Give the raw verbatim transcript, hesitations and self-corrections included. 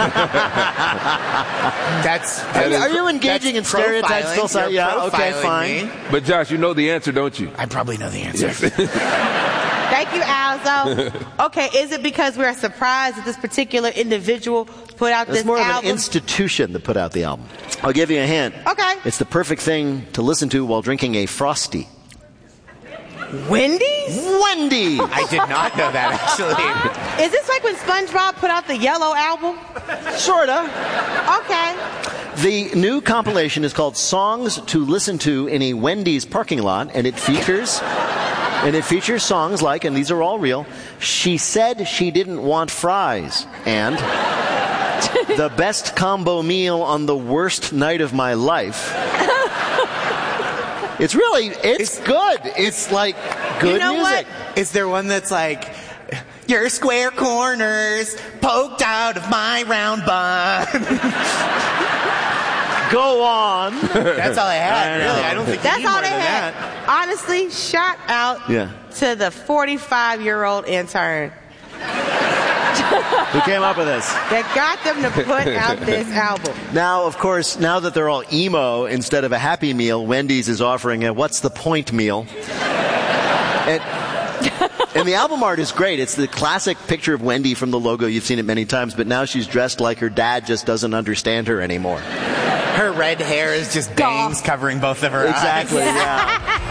That's, Are, are you engaging in stereotypes, Phil? You're Yeah, okay, fine. me. But Josh, you know the answer, don't you? I probably know the answer. Thank you, Alzo. Okay, is it because we're surprised that this particular individual put out It's this more of album? an institution that put out the album. I'll give you a hint. Okay. It's the perfect thing to listen to while drinking a Frosty. Wendy's? Wendy! I did not know that, actually. Is this like when SpongeBob put out the Yellow album? Sorta. Okay. The new compilation is called Songs to Listen to in a Wendy's Parking Lot, and it features and it features songs like, and these are all real, She Said She Didn't Want Fries, and The Best Combo Meal on the Worst Night of My Life. It's really, it's, it's good. It's like good you know music. What? Is there one that's like, your square corners poked out of my round bun? Go on. That's all I had, I really. know. I don't think That's you need all more they than had. that. Honestly, shout out Yeah. to the forty-five-year-old intern Who came up with this? that got them to put out this album. Now, of course, now that they're all emo, instead of a Happy Meal, Wendy's is offering a What's the Point meal. And, and the album art is great. It's the classic picture of Wendy from the logo. You've seen it many times, but now she's dressed like her dad just doesn't understand her anymore. Her red hair is just bangs covering both of her eyes. Exactly, yeah.